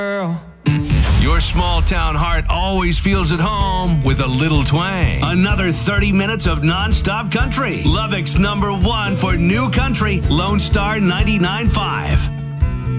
Your small town heart always feels at home with a little twang. Another 30 minutes of non-stop country. Lubbock's #1 for new country, Lone Star 99.5.